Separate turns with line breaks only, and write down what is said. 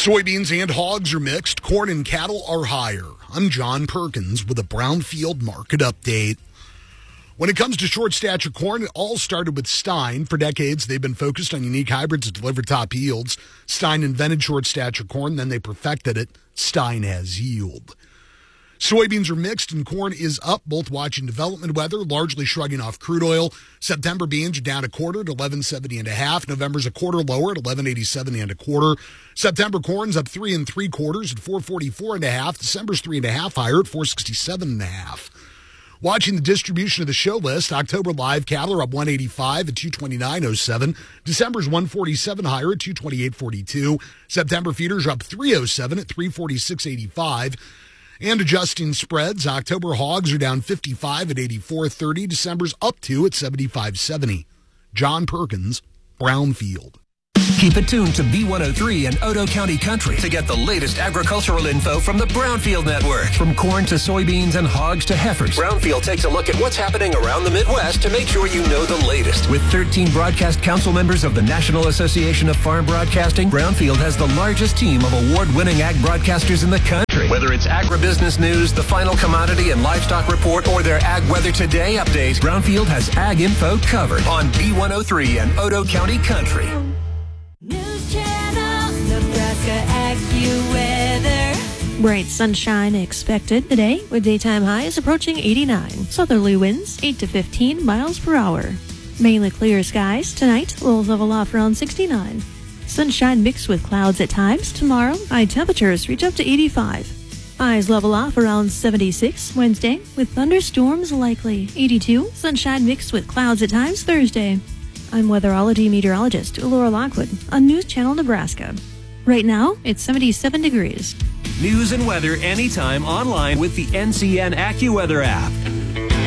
Soybeans and hogs are mixed. Corn and cattle are higher. I'm John Perkins with a Brownfield market update. When it comes to short stature corn, it all started with Stein. For decades, they've been focused on unique hybrids that deliver top yields. Stein invented short stature corn, then they perfected it. Stein has yield. Soybeans are mixed and corn is up, both watching development weather, largely shrugging off crude oil. September beans are down a quarter at 11.70 and a half. November's a quarter lower at 11.87 and a quarter. September corn's up 3 3/4 at 4.44 and a half. December's 3 and a half higher at 4.67 and a half. Watching the distribution of the show list, October live cattle are up 185 at 229.07. December's 147 higher at 228.42. September feeders are up 307 at 346.85. And adjusting spreads, October hogs are down 55 at 84.30. December's up 2 at 75.70. John Perkins, Brownfield.
Keep it tuned to B103 and Odo County Country to get the latest agricultural info from the Brownfield Network. From corn to soybeans and hogs to heifers, Brownfield takes a look at what's happening around the Midwest to make sure you know the latest. With 13 broadcast council members of the National Association of Farm Broadcasting, Brownfield has the largest team of award-winning ag broadcasters in the country. Whether it's agribusiness news, the final commodity and livestock report, or their Ag Weather Today update, Brownfield has ag info covered on B103 and Odo County Country.
News Channel, Nebraska AccuWeather.
Bright sunshine expected today with daytime highs approaching 89. Southerly winds 8 to 15 miles per hour. Mainly clear skies tonight. Will level off around 69. Sunshine mixed with clouds at times. Tomorrow, high temperatures reach up to 85. Highs level off around 76 Wednesday with thunderstorms likely. 82. Sunshine mixed with clouds at times Thursday. I'm weatherology meteorologist Laura Lockwood on News Channel Nebraska. Right now, it's 77 degrees.
News and weather anytime online with the NCN AccuWeather app.